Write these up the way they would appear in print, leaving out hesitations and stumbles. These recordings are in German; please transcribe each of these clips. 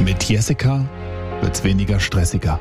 Mit Jessica wird's weniger stressiger.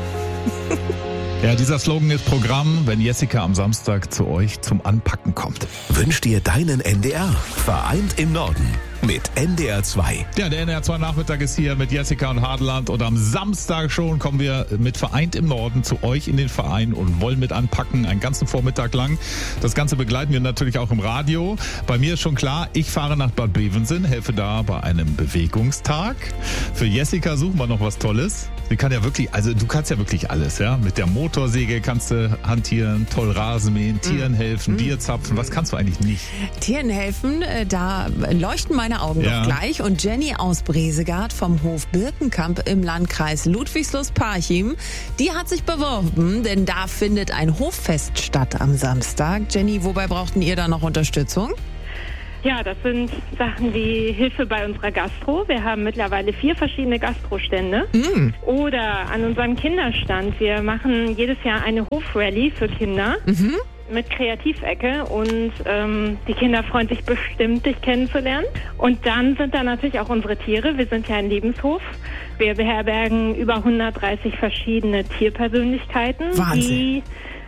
Ja, dieser Slogan ist Programm, wenn Jessica am Samstag zu euch zum Anpacken kommt. Wünsch dir deinen NDR. Vereint im Norden mit NDR 2. Ja, der NDR 2 Nachmittag ist hier mit Jessica und Hadeland und am Samstag schon kommen wir mit Vereint im Norden zu euch in den Verein und wollen mit anpacken, einen ganzen Vormittag lang. Das Ganze begleiten wir natürlich auch im Radio. Bei mir ist schon klar, ich fahre nach Bad Bevensen, helfe da bei einem Bewegungstag. Für Jessica suchen wir noch was Tolles. Sie kann ja wirklich, also du kannst ja wirklich alles, ja. Mit der Motorsäge kannst du hantieren, toll Rasen mähen, Tieren helfen, Bier zapfen. Was kannst du eigentlich nicht? Tieren helfen, da leuchten meine Augen doch gleich. Und Jenny aus Bresegard vom Hof Birkenkamp im Landkreis Ludwigslust-Parchim, die hat sich beworben, denn da findet ein Hoffest statt am Samstag. Jenny, wobei brauchten ihr da noch Unterstützung? Ja, das sind Sachen wie Hilfe bei unserer Gastro. Wir haben mittlerweile 4 verschiedene Gastrostände. Oder an unserem Kinderstand. Wir machen jedes Jahr eine Hofrallye für Kinder. Mit Kreativecke und die Kinder freuen sich bestimmt, dich kennenzulernen. Und dann sind da natürlich auch unsere Tiere. Wir sind ja ein Lebenshof. Wir beherbergen über 130 verschiedene Tierpersönlichkeiten, die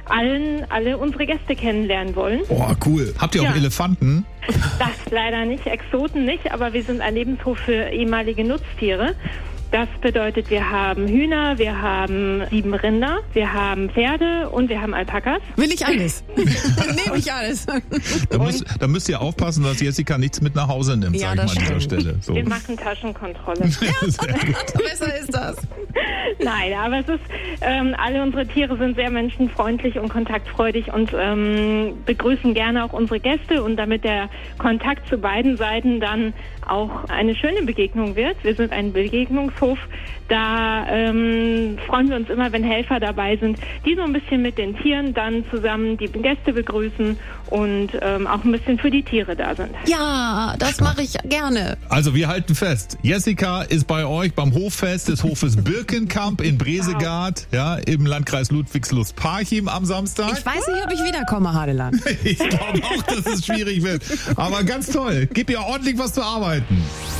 alle unsere Gäste kennenlernen wollen. Oh, cool. Habt ihr auch Elefanten? Das leider nicht, Exoten nicht, aber wir sind ein Lebenshof für ehemalige Nutztiere. Das bedeutet, wir haben Hühner, wir haben 7 Rinder, wir haben Pferde und wir haben Alpakas. Will ich alles. Nehme ich alles. Da müsst ihr aufpassen, dass Jessica nichts mit nach Hause nimmt, Ja, sag ich das mal an dieser stimmt. Stelle. So. Wir machen Taschenkontrolle. Sehr gut. Besser ist das. Nein, aber es ist, alle unsere Tiere sind sehr menschenfreundlich und kontaktfreudig und begrüßen gerne auch unsere Gäste, und damit der Kontakt zu beiden Seiten dann auch eine schöne Begegnung wird. Wir sind ein Begegnungshof. Da freuen wir uns immer, wenn Helfer dabei sind, die so ein bisschen mit den Tieren dann zusammen die Gäste begrüßen und auch ein bisschen für die Tiere da sind. Ja, das mache ich gerne. Also wir halten fest, Jessica ist bei euch beim Hoffest des Hofes Birkenkamp in Bresegard, ja, im Landkreis Ludwigslust-Parchim am Samstag. Ich weiß nicht, ob ich wiederkomme, Hadeland. Ich glaube auch, dass es schwierig wird. Aber ganz toll. Gib ihr ordentlich was zu arbeiten.